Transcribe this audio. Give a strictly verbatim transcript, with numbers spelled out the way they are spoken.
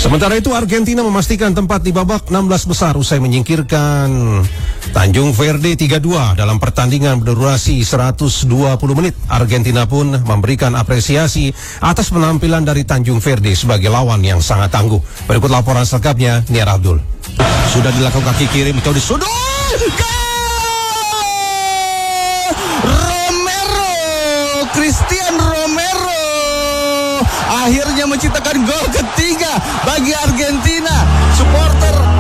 Sementara itu Argentina memastikan tempat di babak enam belas besar usai menyingkirkan Tanjung Verde tiga dua dalam pertandingan berdurasi seratus dua puluh menit. Argentina pun memberikan apresiasi atas penampilan dari Tanjung Verde sebagai lawan yang sangat tangguh. Berikut laporan selengkapnya, Niar Abdul. Sudah dilakukan kaki kiri, mencoba di sudut. Romero, Christian Romero akhirnya menciptakan gol ketiga bagi Argentina. Supporter